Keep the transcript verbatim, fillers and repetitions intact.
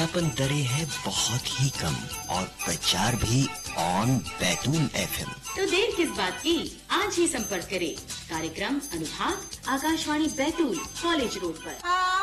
विज्ञापन दरें है बहुत ही कम और प्रचार भी ऑन बैतूल एफएम। तो देर किस बात की, आज ही संपर्क करें। कार्यक्रम अनुभाग आकाशवाणी बैतूल कॉलेज रोड पर।